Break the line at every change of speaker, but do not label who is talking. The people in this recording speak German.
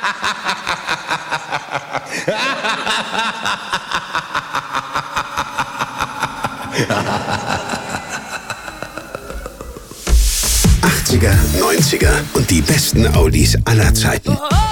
'80er, 90er und die besten Oldies aller Zeiten.